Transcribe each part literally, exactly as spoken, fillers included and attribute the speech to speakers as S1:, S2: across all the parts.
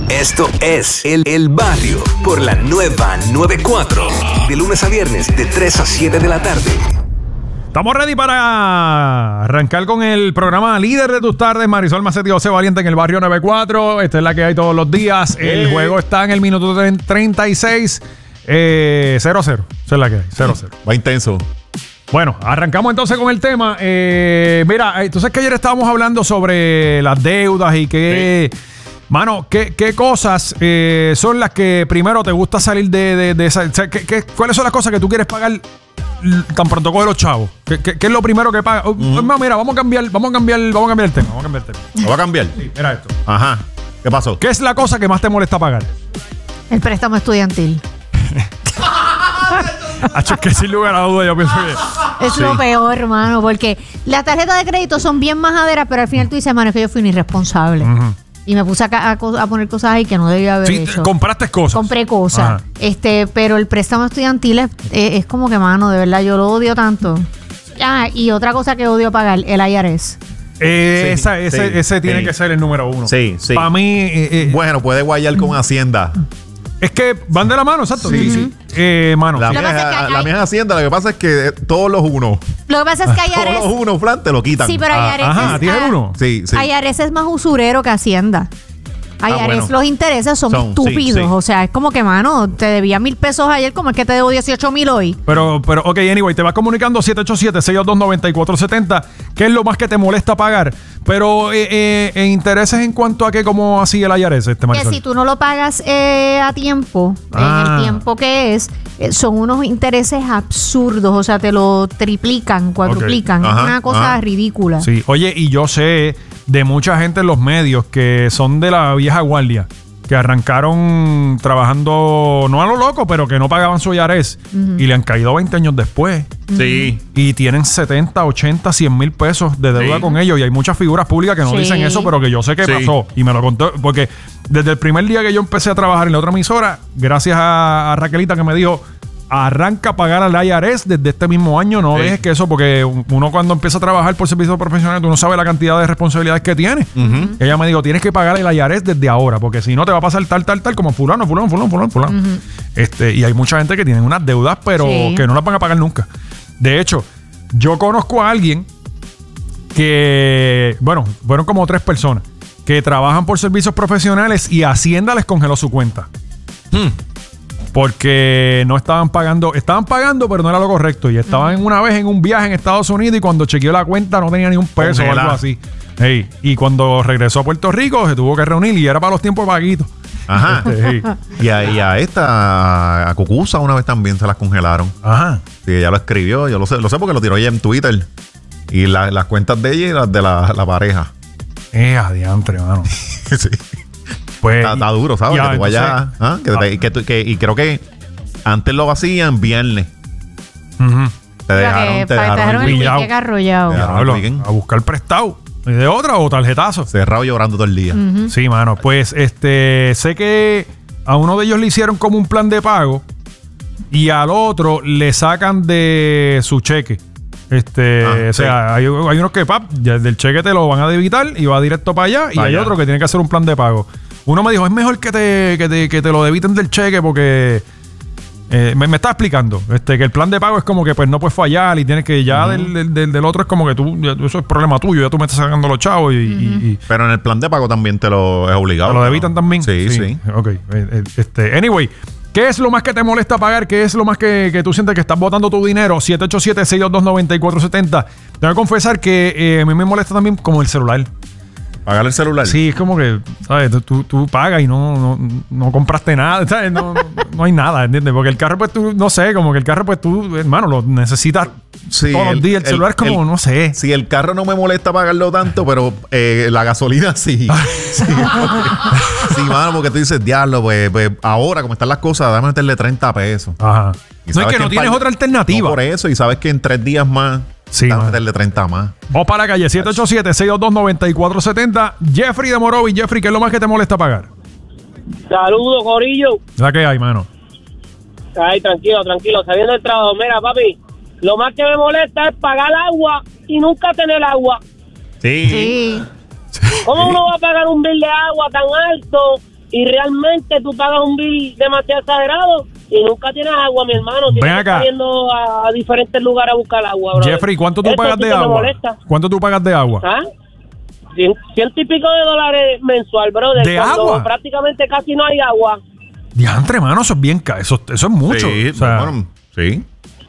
S1: Esto es El, el Barrio por la nueva noventa y cuatro. De lunes a viernes, de tres a siete de la tarde.
S2: Estamos ready para arrancar con el programa líder de tus tardes. Marisol Macetti y José Valiente en el Barrio noventa y cuatro. Esta es la que hay todos los días. El
S3: Eh.
S2: juego está en el minuto treinta y seis. Eh, cero cero. Esa es la que hay. cero cero.
S3: Va intenso.
S2: Bueno, arrancamos entonces con el tema. Eh, mira, entonces que ayer estábamos hablando sobre las deudas y que... Sí. Mano, ¿qué, qué cosas eh, son las que primero te gusta salir de, de, de esa... O sea, ¿qué, qué, ¿cuáles son las cosas que tú quieres pagar tan pronto coge los chavos? ¿Qué, qué, qué es lo primero que pagas? Uh-huh. No, mira, vamos a cambiar, vamos a cambiar, vamos a cambiar el tema. Vamos a cambiar el tema.
S3: ¿Lo va a cambiar?
S2: Sí, mira esto.
S3: Ajá. ¿Qué pasó?
S2: ¿Qué es la cosa que más te molesta pagar?
S4: El préstamo estudiantil.
S2: Hacho, es que sin lugar a duda yo pienso que...
S4: Es
S2: sí.
S4: lo peor, hermano, porque las tarjetas de crédito son bien majaderas, pero al final tú dices, hermano, es que yo fui un irresponsable. Uh-huh. Y me puse a, a, a poner cosas ahí que no debía haber
S2: sí,
S4: hecho.
S2: Compraste cosas.
S4: Compré cosas. Ajá. Este, pero el préstamo estudiantil es, es, es como que, mano, de verdad, yo lo odio tanto. Ah, y otra cosa que odio pagar, el I R S.
S2: Eh, sí, esa, ese,
S3: sí,
S2: ese tiene
S3: sí.
S2: que ser el número uno.
S3: Sí, sí.
S2: Para mí... Eh, eh,
S3: bueno, puede guayar con Hacienda.
S2: Es que van de la mano, exacto.
S3: Sí, sí.
S2: Eh, mano.
S3: La,
S2: sí.
S3: mía,
S4: es que hay,
S3: la mía es Hacienda, lo que pasa es que todos los unos.
S4: Lo que pasa es que I R S...
S3: Todos los unos, Flan, te lo quitan.
S4: Sí, pero I R S...
S2: Ah, ajá, ¿tienes
S4: es,
S2: uno?
S3: Sí, sí.
S4: I R S es más usurero que Hacienda. I R S,
S3: Ah, bueno.
S4: los intereses son,
S3: Son,
S4: estúpidos.
S3: sí, sí.
S4: O sea, es como que, mano, te debía mil pesos ayer, como es que te debo dieciocho mil hoy.
S2: Pero, pero, ok, anyway, te vas comunicando siete ocho siete, seis dos dos, nueve cuatro siete cero. ¿Qué es lo más que te molesta pagar? Pero, eh, eh, eh, intereses en cuanto a que, ¿cómo así el I R S, este Marisol?
S4: Que si tú no lo pagas eh, a tiempo,
S2: Ah.
S4: en el tiempo que es, eh, son unos intereses absurdos. O sea, te lo triplican, cuadruplican.
S3: Okay.
S4: Es
S3: Ajá,
S4: una cosa
S3: ajá.
S4: ridícula.
S2: Sí, oye, y yo sé de mucha gente en los medios que son de la vieja guardia, que arrancaron trabajando, no a lo loco, pero que no pagaban su I R S uh-huh. y le han caído veinte años después.
S3: Sí.
S2: Y tienen setenta, ochenta, cien mil pesos de deuda sí. con ellos. Y hay muchas figuras públicas que no sí. dicen eso, pero que yo sé que sí. pasó. Y me lo contó, porque desde el primer día que yo empecé a trabajar en la otra emisora, gracias a, a Raquelita que me dijo, arranca a pagar al I R S desde este mismo año. No sí. dejes que eso, porque uno cuando empieza a trabajar por servicio profesional, tú no sabes la cantidad de responsabilidades que tiene. Uh-huh. Ella me dijo, tienes que pagar el I R S desde ahora, porque si no te va a pasar tal, tal, tal, como fulano, fulano, fulano, fulano, fulano. Uh-huh. Este, y hay mucha gente que tiene unas deudas, pero sí. que no las van a pagar nunca. De hecho, yo conozco a alguien que, bueno, fueron como tres personas que trabajan por servicios profesionales y Hacienda les congeló su cuenta. Hmm. Porque no estaban pagando, estaban pagando, pero no era lo correcto. Y estaban uh-huh. una vez en un viaje en Estados Unidos y cuando chequeó la cuenta no tenía ni un peso o algo así. Hey, y cuando regresó a Puerto Rico se tuvo que reunir y era para los tiempos de Paquito.
S3: Ajá. Este, hey. y, a, y a esta, a Cucusa una vez también se las congelaron.
S2: Ajá.
S3: Sí, ella lo escribió, yo lo sé, lo sé porque lo tiró ella en Twitter. Y la, las cuentas de ella y las de la, la pareja.
S2: Eh, adiantre, mano.
S3: Sí.
S2: Pues,
S3: está, está duro, ¿sabes? Ya, que tú vayas, ¿ah? que, ah. que, que, que, y creo que antes lo hacían viernes.
S2: Uh-huh.
S3: Te dejaron,
S4: que,
S3: te
S4: dejaron,
S3: dejaron
S4: el weekend arrollado.
S2: A buscar prestado. ¿Y de otra o tarjetazo?
S3: Cerrado llorando todo el día.
S4: Uh-huh.
S2: Sí, mano. Pues este sé que a uno de ellos le hicieron como un plan de pago y al otro le sacan de su cheque. Este, ah, o sea, sí. hay, hay unos que pap, del cheque te lo van a debitar y va directo para allá. Y para hay allá. Otro que tiene que hacer un plan de pago. Uno me dijo, es mejor que te, que te, que te lo debiten del cheque porque eh, me, me está explicando este, que el plan de pago es como que pues no puedes fallar y tienes que ya uh-huh. del, del, del, del otro es como que tú, ya, eso es problema tuyo, ya tú me estás sacando los chavos y, uh-huh. y, y
S3: pero en el plan de pago también te lo es obligado.
S2: ¿Te lo debitan ¿no? también?
S3: Sí, sí, sí.
S2: Ok. Este, anyway, ¿qué es lo más que te molesta pagar? ¿Qué es lo más que, que tú sientes que estás botando tu dinero? siete ocho siete, seis dos dos, nueve cuatro siete cero. Tengo que confesar que eh, a mí me molesta también como el celular.
S3: ¿Pagar el celular?
S2: Sí, es como que, ¿sabes? Tú, tú pagas y no, no, no compraste nada, ¿sabes? No, no, no hay nada, ¿entiendes? Porque el carro, pues tú, no sé, como que el carro, pues tú, hermano, lo necesitas sí, todos el, los días. El celular es como,
S3: el,
S2: no sé.
S3: Sí, el carro no me molesta pagarlo tanto, pero eh, la gasolina sí. sí, porque, sí, mano, porque tú dices, diablo, pues, pues ahora, como están las cosas, déjame meterle treinta pesos.
S2: Ajá. No es que, que no tienes par... otra alternativa.
S3: No, por eso, y sabes que en tres días más...
S2: Sí,
S3: a meterle treinta más.
S2: Vamos para la calle, siete ocho siete, seis dos dos, nueve cuatro siete cero. Jeffrey de Morovis. Jeffrey, ¿qué es lo más que te molesta pagar?
S5: Saludos, corillo.
S2: ¿La que hay, mano?
S5: Ay, tranquilo, tranquilo, saliendo del trabajo. Mira, papi, lo más que me molesta es pagar agua y nunca tener agua.
S3: Sí.
S4: Sí.
S5: ¿Cómo uno va a pagar un bill de agua tan alto y realmente tú pagas un bill demasiado exagerado y nunca tienes agua, mi hermano.
S2: Ven
S5: Tienes que
S2: acá.
S5: estar yendo a, a diferentes lugares a buscar agua, bro.
S2: Jeffrey, ¿cuánto tú
S5: Eso
S2: pagas
S5: sí
S2: de
S5: que me
S2: agua?
S5: molesta.
S2: ¿Cuánto tú pagas de agua?
S5: ¿Ah? Cien, ciento y pico de dólares mensual, brother.
S2: ¿De
S5: cuando
S2: agua?
S5: prácticamente casi no hay agua.
S2: Diantre, mano, eso es bien caro. Eso, eso es mucho.
S3: Sí,
S2: o sea,
S3: bueno, sí.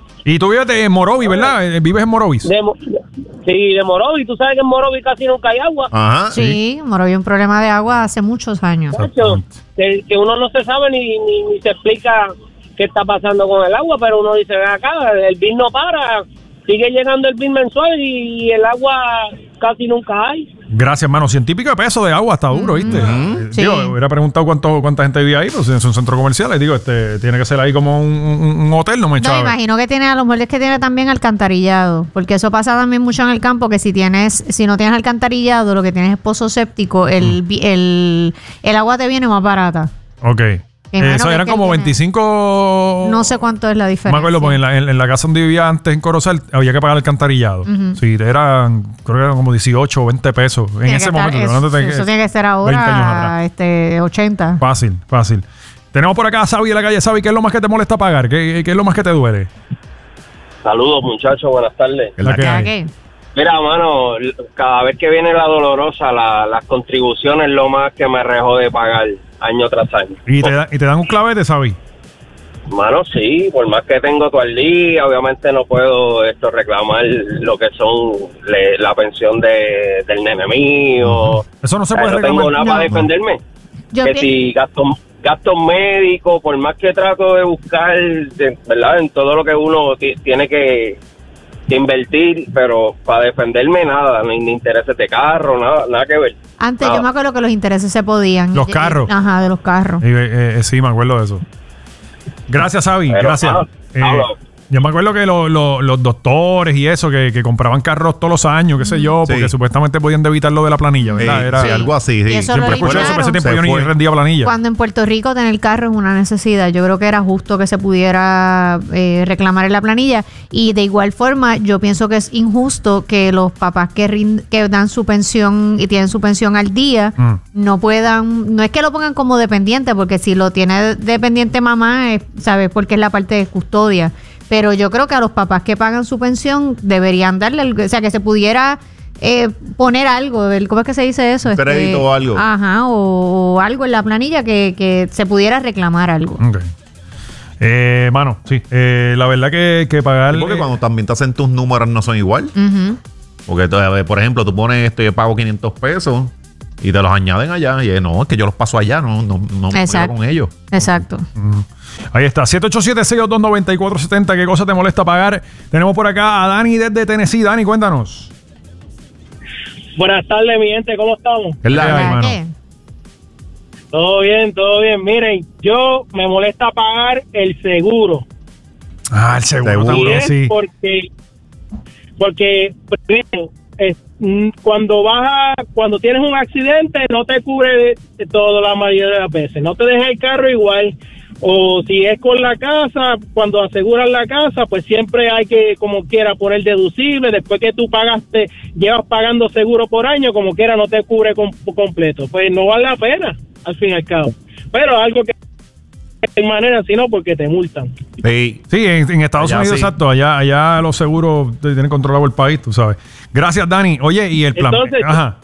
S2: y tú vives en Morovis, ¿verdad? Eh, ¿Vives en Morovis?
S5: De, Mo- sí, de Morovis. Tú sabes que en Morovis casi nunca hay agua.
S3: Ajá.
S4: Sí, Morovis un problema de agua hace muchos años.
S5: Chacho, que, que uno no se sabe ni, ni, ni se explica qué está pasando con el agua, pero uno dice, ven acá, el bill no para, sigue llegando el bill mensual y el agua casi nunca hay.
S2: Gracias, hermano. Ciento y pico de pesos de agua está duro, ¿viste? Eh,
S4: Sí.
S2: Digo, hubiera preguntado cuánto, cuánta gente vivía ahí, pues es un centro comercial. Y digo, este, tiene que ser ahí como un, un- un hotel, no me
S4: No,
S2: echaba.
S4: imagino que tiene, a lo mejor es que tiene también alcantarillado, porque eso pasa también mucho en el campo, que si tienes, si no tienes alcantarillado, lo que tienes es pozo séptico, el,
S2: Mm.
S4: vi- el, el agua te viene más barata.
S2: Ok.
S4: Me imagino
S2: Eso
S4: que
S2: eran
S4: es que
S2: como
S4: tiene-
S2: veinticinco...
S4: No sé cuánto es la
S2: Me
S4: diferencia.
S2: acuerdo, porque en la, en, en la casa donde vivía antes en Corozal había que pagar alcantarillado. Sí, eran, creo que eran como dieciocho o veinte pesos. En
S4: Tiene que
S2: ese
S4: estar-
S2: momento.
S4: eso,
S2: hablándote que-
S4: eso tiene que ser
S2: veinte años
S4: ahora
S2: atrás.
S4: este, ochenta.
S2: Fácil, fácil. Tenemos por acá a Sabi de la calle. Sabi, ¿qué es lo más que te molesta pagar? ¿Qué, qué es lo más que te duele?
S5: Saludos, muchachos, buenas tardes.
S3: Es la que
S4: ¿Para
S3: hay.
S4: qué?
S5: Mira, mano, cada vez que viene la dolorosa, la, las contribuciones lo más que me rejo de pagar año tras año.
S2: Y te, da- y te dan un clavete, Sabi.
S5: Mano, sí, por más que tengo todo el día, obviamente no puedo esto reclamar lo que son le- la pensión de, del nene mío.
S2: Eso no se
S5: O sea,
S2: puede
S5: no tengo
S2: reclamar.
S5: nada
S4: No.
S5: para defenderme.
S4: Yo
S5: que
S4: pi-
S5: si gastos gastos médicos, por más que trato de buscar, de- ¿verdad? En todo lo que uno ti- tiene que, que invertir, pero para defenderme nada, ni, ni intereses de carro, nada, nada que ver.
S4: Antes
S5: Nada.
S4: yo me acuerdo que los intereses se podían.
S2: Los
S4: Y-
S2: carros.
S4: Ajá, de los carros.
S2: Y, eh, eh, sí, me acuerdo de eso. Gracias, Sabi.
S5: Pero,
S2: Gracias.
S5: ah,
S2: Eh,
S5: hablo.
S2: yo me acuerdo que lo- lo- los doctores y eso, que, que compraban carros todos los años, qué sé yo,
S3: Sí.
S2: porque supuestamente podían debitar lo de la planilla, ¿verdad?
S3: Eh,
S2: Era,
S3: sí, algo así. Sí.
S4: Y eso
S2: siempre
S4: lo
S2: escuché eso, pero ese
S4: eliminaron.
S2: tiempo
S3: Se
S2: yo ni
S3: fue.
S2: rendía planilla.
S4: Cuando en Puerto Rico tener carro es una necesidad, yo creo que era justo que se pudiera eh, reclamar en la planilla. Y de igual forma, yo pienso que es injusto que los papás que, rind- que dan su pensión y tienen su pensión al día
S2: Mm.
S4: no puedan, no es que lo pongan como dependiente, porque si lo tiene dependiente mamá, es, ¿sabes? Porque es la parte de custodia. Pero yo creo que a los papás que pagan su pensión deberían darle, algo- o sea, que se pudiera eh, poner algo, el- ¿cómo es que se dice eso? Este,
S3: Crédito o algo.
S4: Ajá, o, o algo en la planilla que, que se pudiera reclamar algo.
S2: Ok. Eh, mano, sí. Eh, la verdad que, que pagar.
S3: Sí, porque
S2: eh,
S3: cuando también te hacen tus números no son igual.
S4: Ujú.
S3: Porque, tú, eh, por ejemplo, tú pones esto, yo pago quinientos pesos y te los añaden allá. Y eh, no, es que yo los paso allá, no, no, no me
S4: Exacto.
S3: cuido con ellos.
S4: Exacto.
S2: Ahí está, siete ocho siete, seis dos dos, nueve cuatro siete cero. ¿Qué cosa te molesta pagar? Tenemos por acá a Dani desde Tennessee. Dani, cuéntanos.
S5: Buenas tardes, mi gente, ¿cómo estamos?
S3: Es la-
S2: Ay,
S4: ¿Para
S2: mano.
S4: qué?
S5: Todo bien, todo bien. Miren, yo me molesta pagar el seguro.
S2: Ah, el seguro,
S3: Seguro.
S5: Y
S2: también,
S5: es
S2: sí.
S5: porque, porque primero, es, mm, cuando vas a, cuando tienes un accidente, no te cubre de, de todo la mayoría de las veces. No te deja el carro igual. O si es con la casa, cuando aseguras la casa, pues siempre hay que, como quiera, poner deducible. Después que tú pagaste, llevas pagando seguro por año, como quiera, no te cubre com- completo. Pues no vale la pena, al fin y al cabo. Pero algo que de manera, sino porque te multan.
S3: Sí.
S2: Sí, en, en Estados
S3: Allá
S2: Unidos,
S3: sí.
S2: exacto. Allá, allá los seguros te tienen controlado el país, tú sabes. Gracias, Dani. Oye, y el plan.
S5: Entonces-
S2: Ajá.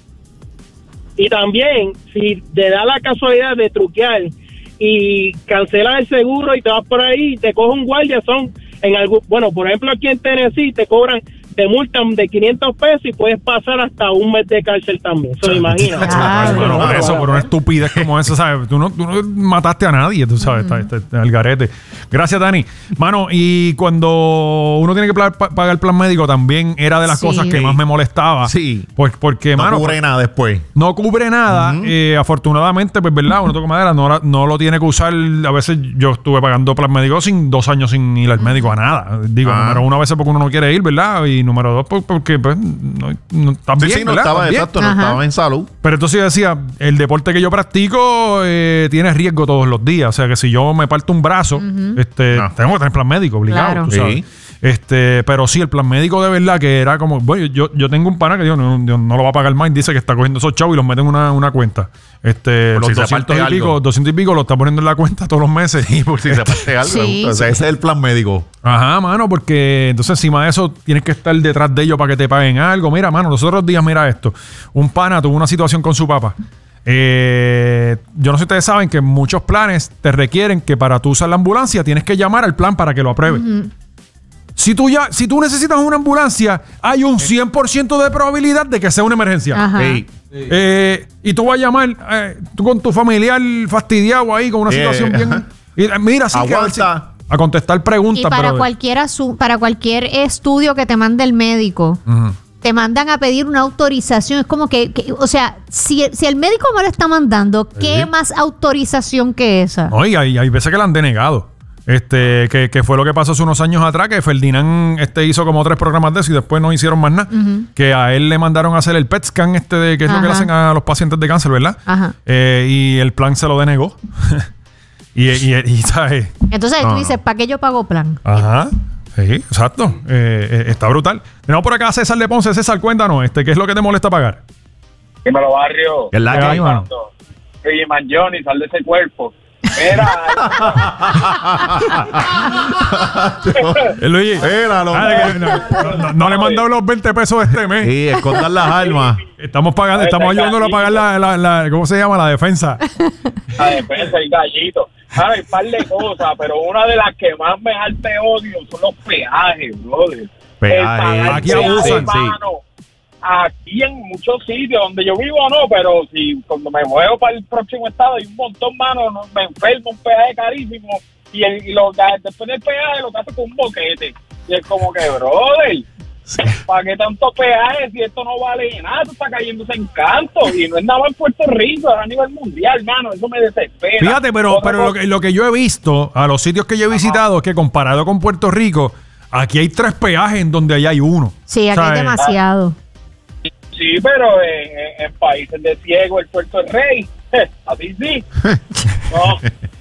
S5: Y también, si te da la casualidad de truquear y cancelas el seguro y te vas por ahí y te coge un guardia, son en algún, bueno, por ejemplo aquí en Tennessee te cobran, te multan de quinientos pesos y puedes pasar hasta un mes de cárcel también. Se imagina.
S4: Ah,
S2: Bueno, por
S4: bueno.
S2: eso, por una estupidez como esa, ¿sabes? Tú no, tú no mataste a nadie, tú sabes, está, está- está el garete. Gracias, Dani. Mano, y cuando uno tiene que pla- pa- pagar el plan médico, también era de las
S4: Sí.
S2: cosas que más me molestaba.
S3: Sí.
S2: Pues porque,
S3: No
S2: mano,
S3: cubre nada después.
S2: no cubre nada. Eh, afortunadamente, pues, ¿verdad? Uno toca madera, no, la- no lo tiene que usar. A veces yo estuve pagando plan médico sin dos años sin ir al médico a nada. Digo,
S3: Ah.
S2: número uno, a veces porque uno no quiere ir, ¿verdad? Y número dos, pues, porque pues, no, no,
S3: Sí,
S2: también,
S3: sí, no
S2: ¿verdad?
S3: estaba,
S2: También.
S3: exacto, no
S4: Ajá.
S3: estaba en salud.
S2: Pero entonces yo decía, el deporte que yo practico eh, tiene riesgo todos los días. O sea que si yo me parto un brazo, este,
S3: No.
S2: tengo que tener plan médico obligado.
S4: Claro.
S2: tú sabes.
S3: Sí.
S2: Este, pero sí, el plan médico de verdad que era como, bueno, yo, yo tengo un pana que digo, no, no, no lo va a pagar más, y dice que está cogiendo esos chavos y los mete en una, una cuenta. Este,
S3: Por
S2: los
S3: si se
S2: doscientos y
S3: parte
S2: pico,
S3: algo.
S2: doscientos y pico lo está poniendo en la cuenta todos los meses.
S3: Y por si se parte algo.
S4: Sí.
S3: O sea, ese es el plan médico.
S2: Ajá, mano, porque entonces encima de eso tienes que estar detrás de ellos para que te paguen algo. Mira, mano, los otros días, mira esto. Un pana tuvo una situación con su papá. Eh, yo no sé si ustedes saben que muchos planes te requieren que para tú usar la ambulancia tienes que llamar al plan para que lo apruebe. Uh-huh. Si tú, ya, si tú necesitas una ambulancia, hay un cien por ciento de probabilidad de que sea una emergencia.
S4: Ajá.
S3: Sí.
S2: Eh, y tú vas a llamar eh, tú con tu familiar fastidiado ahí con una
S3: Yeah.
S2: situación bien... Y, eh, mira, sí que a, ver si-
S3: Aguanta.
S2: a contestar preguntas.
S4: Y para
S2: brother.
S4: cualquier, asu- para cualquier estudio que te mande el médico,
S2: Ujú.
S4: te mandan a pedir una autorización. Es como que, que- o sea, si, si el médico me lo está mandando, ¿qué
S2: Sí.
S4: más autorización que esa?
S2: No, y hay, hay veces que la han denegado. Este, que, que fue lo que pasó hace unos años atrás, que Ferdinand este, hizo como tres programas de eso y después no hicieron más nada.
S4: Ujú.
S2: Que a él le mandaron a hacer el P E T scan, este de, que es lo que le
S4: Ajá.
S2: hacen a los pacientes de cáncer, ¿verdad?
S4: Ajá.
S2: Eh, y el plan se lo denegó. y, y, y, y, ¿sabes?
S4: Entonces ahí
S3: No,
S4: tú
S3: no.
S4: dices, ¿para qué yo pago plan?
S2: Ajá. Sí, exacto. Eh, eh, está brutal. Tenemos por acá a César de Ponce. César, cuéntanos, este, ¿qué es lo que te molesta pagar?
S6: Dímelo, barrio.
S3: Es la
S2: Ay,
S3: que...
S2: mano.
S6: Oye, man, Johnny, sal de ese cuerpo. Mira,
S2: Eh, Luigi.
S3: Espéralo.
S2: Ah, de que no, no- no- no le he mandado los veinte pesos de este mes.
S3: Sí, escondan las armas.
S2: Estamos pagando, estamos ayudándolo a pagar la, la, la- ¿cómo se llama? La defensa.
S6: la defensa, el gallito. Ay, un par de cosas, pero una de las que más me arte odio son los peajes, brother.
S3: Peajes.
S6: El pagar
S2: Aquí
S6: peajes,
S2: abusan,
S3: sí.
S6: mano. Aquí en muchos sitios donde yo vivo no, pero si cuando me muevo para el próximo estado hay un montón, mano, no, me enfermo, un peaje carísimo y, el, y lo, después del peaje lo que hace con un boquete. Y es como que, brother, ¿para qué tanto peaje si esto no vale nada? Esto está cayéndose en canto y no es nada en Puerto Rico, es a nivel mundial, hermano, eso me desespera.
S2: Fíjate, pero,
S6: Otra
S2: pero lo,
S6: cosa-
S2: que, lo que yo he visto a los sitios que yo he visitado es que comparado con Puerto Rico, aquí hay tres peajes en donde allá hay uno.
S4: Sí, aquí
S2: ¿Sabes?
S4: es demasiado.
S6: Sí, pero en, en- en países de ciego el puerto es rey. Así sí. No.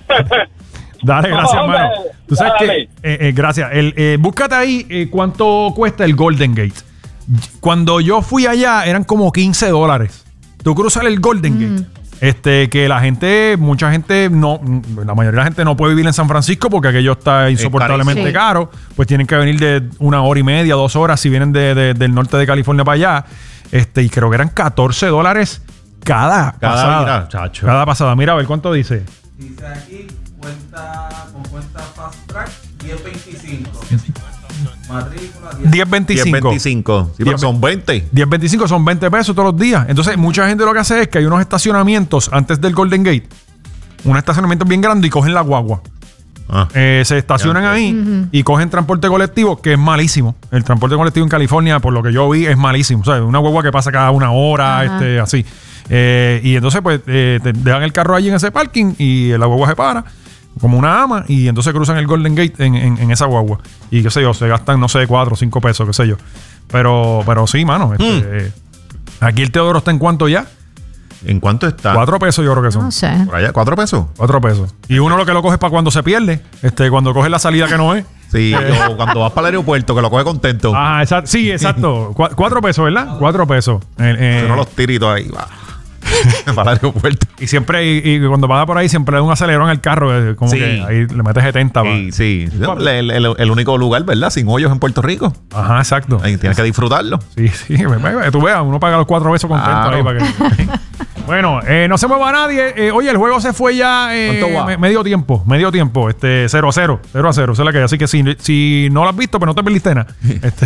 S2: Dale, gracias,
S6: No,
S2: hermano.
S6: hombre,
S2: Tú sabes que,
S6: dale.
S2: eh, eh, gracias. El, eh, búscate ahí eh, cuánto cuesta el Golden Gate. Cuando yo fui allá eran como quince dólares. Tú cruzas el Golden Gate. Este, que la gente, mucha gente no, la mayoría de la gente no puede vivir en San Francisco porque aquello está insoportablemente
S4: carísimo.
S2: caro. Pues tienen que venir de una hora y media, dos horas si vienen de, de- del norte de California para allá. Este, y creo que eran catorce dólares cada,
S3: Cada
S2: pasada.
S3: mira, chacho.
S2: Cada pasada. Mira, a ver cuánto dice.
S7: Dice aquí, cuenta con cuenta Fast Track, diez veinticinco. Matrícula, diez.
S2: diez veinticinco.
S3: diez veinticinco. Sí, pero
S2: diez
S3: son veinte.
S2: diez veinticinco son veinte pesos todos los días. Entonces, mucha gente lo que hace es que hay unos estacionamientos antes del Golden Gate. Un estacionamiento bien grande y cogen la guagua.
S3: Ah.
S2: Eh, se estacionan
S3: Ya,
S2: ahí y cogen transporte colectivo, que es malísimo. El transporte colectivo en California, por lo que yo vi, es malísimo. O sea, una guagua que pasa cada una hora,
S4: Ajá.
S2: este, así. Eh, y entonces, pues, eh, te dejan el carro allí en ese parking y la guagua se para, como una ama, y entonces cruzan el Golden Gate en, en- en esa guagua. Y qué sé yo, se gastan, no sé, cuatro o cinco pesos, qué sé yo. Pero, pero sí, mano. Este, eh, aquí el Teodoro está en cuánto ya.
S3: ¿En cuánto está?
S2: Cuatro pesos yo creo que son.
S4: No sé.
S3: Por allá, ¿cuatro pesos?
S2: Cuatro pesos. Y uno lo que lo coge para cuando se pierde. Este, cuando coge la salida que no es.
S3: Sí, o cuando vas para el aeropuerto, que lo coge contento.
S2: Ah, exacto. Sí, exacto. Cu- cuatro pesos, ¿verdad? Cuatro pesos. Eh, eh,
S3: Uno los tiritos ahí, va. para el aeropuerto.
S2: y siempre, y, y cuando vas por ahí, siempre le da un acelerón al carro. eh, como
S3: Sí.
S2: que ahí le metes setenta. va.
S3: Sí, sí. El, el- el- el único lugar, ¿verdad? Sin hoyos en Puerto Rico.
S2: Ajá, exacto.
S3: Ahí tienes que disfrutarlo.
S2: Sí, sí. me- me- Tú veas, uno paga los cuatro pesos contento
S3: Claro.
S2: ahí para que. Bueno, eh, no se mueva nadie. Eh, oye, el juego se fue ya eh,
S3: ¿Cuánto va?
S2: me- medio tiempo. Medio tiempo. Este, cero a cero. cero a cero. Esa es la que hay. Así que si, si no lo has visto, pero no te perdiste nada. Este,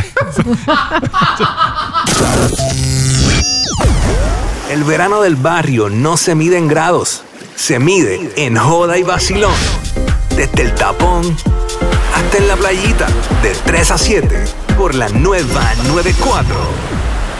S1: El verano del barrio no se mide en grados, se mide en joda y vacilón. Desde el tapón hasta en la playita, de tres a siete, por la nueva noventa y cuatro.